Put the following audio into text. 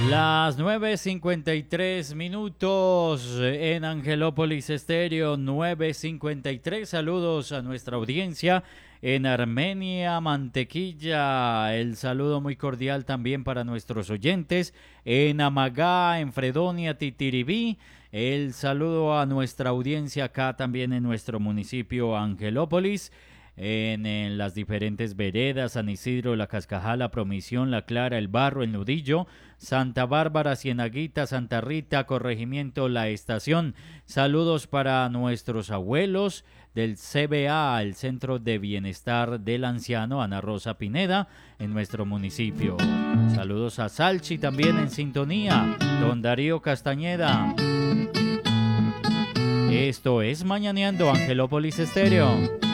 Las 9:53 en Angelópolis Estéreo, 9:53. Saludos a nuestra audiencia en Armenia, Mantequilla. El saludo muy cordial también para nuestros oyentes en Amagá, en Fredonia, Titiribí. El saludo a nuestra audiencia acá también en nuestro municipio Angelópolis. En las diferentes veredas, San Isidro, La Cascajala, Promisión, La Clara, El Barro, El Nudillo, Santa Bárbara, Cienaguita, Santa Rita, Corregimiento, La Estación. Saludos para nuestros abuelos del CBA, el Centro de Bienestar del Anciano, Ana Rosa Pineda, en nuestro municipio. Saludos a Salchi también en sintonía, don Darío Castañeda. Esto es Mañaneando Angelópolis Estéreo.